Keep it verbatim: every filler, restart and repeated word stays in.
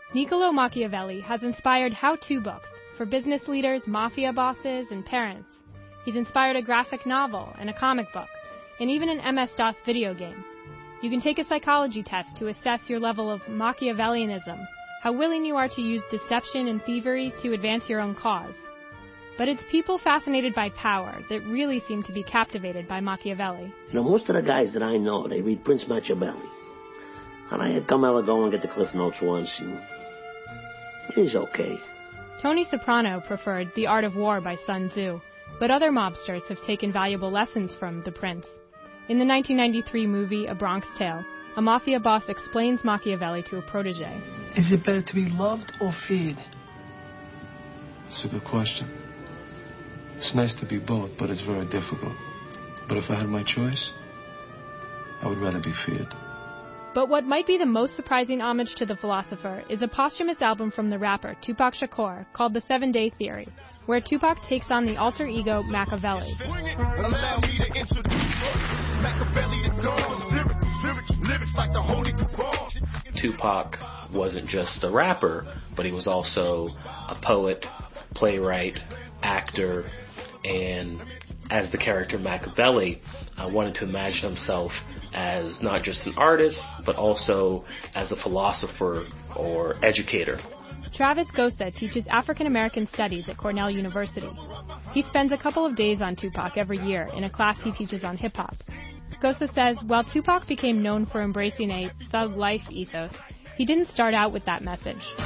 Niccolo Machiavelli has inspired how-to books for business leaders, mafia bosses, and parents. He's inspired a graphic novel and a comic book, and even an M S DOS video game. You can take a psychology test to assess your level of Machiavellianism, how willing you are to use deception and thievery to advance your own cause. But it's people fascinated by power that really seem to be captivated by Machiavelli. You know, most of the guys that I know, they read Prince Machiavelli. And I had Carmela go and get the Cliff Notes once, and he's okay. Tony Soprano preferred The Art of War by Sun Tzu, but other mobsters have taken valuable lessons from The Prince. In the nineteen ninety-three movie A Bronx Tale, a mafia boss explains Machiavelli to a protege. Is it better to be loved or feared? It's a good question. It's nice to be both, but it's very difficult. But if I had my choice, I would rather be feared. But what might be the most surprising homage to the philosopher is a posthumous album from the rapper Tupac Shakur called The Seven Day Theory, where Tupac takes on the alter ego Machiavelli. Tupac wasn't just a rapper, but he was also a poet, playwright, actor, and as the character Machiavelli, I wanted to imagine himself as not just an artist, but also as a philosopher or educator. Travis Gosa teaches African American Studies at Cornell University. He spends a couple of days on Tupac every year in a class he teaches on hip-hop. Gosa says while Tupac became known for embracing a thug life ethos, he didn't start out with that message.